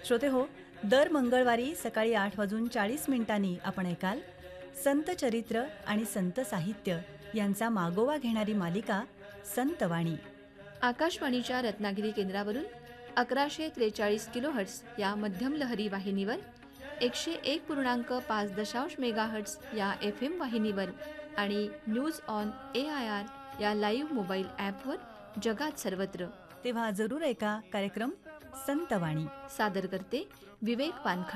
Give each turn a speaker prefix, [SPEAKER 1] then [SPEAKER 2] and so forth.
[SPEAKER 1] श्रोते हो, दर मंगळवारी सकाळी 8:40 आपण ऐकाल संत चरित्र आणि संत साहित्य यांचा मागोवा घेणारी मालिका संतवाणी.
[SPEAKER 2] आकाशवाणीच्या रत्नागिरी केंद्रावरून 1143 किलोहर्ट्झ या मध्यम लहरी वाहिनीवर, 101.5 मेगाहर्ट्झ या FM वाहिनीवर आणि न्यूज ऑन AIR या लाईव्ह मोबाईल ॲपवर जगात सर्वत्र.
[SPEAKER 1] तेव्हा जरूर ऐका कार्यक्रम संतवाणी.
[SPEAKER 2] सादर करते विवेक वानखडे.